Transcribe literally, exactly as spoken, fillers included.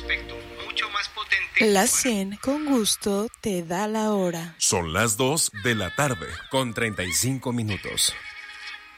efecto mucho más potente. La cien con gusto te da la hora. Son las dos de la tarde con treinta y cinco minutos.